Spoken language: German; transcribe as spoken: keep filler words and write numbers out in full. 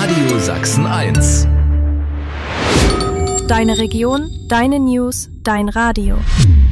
Radio Sachsen eins. Deine Region, deine News, dein Radio.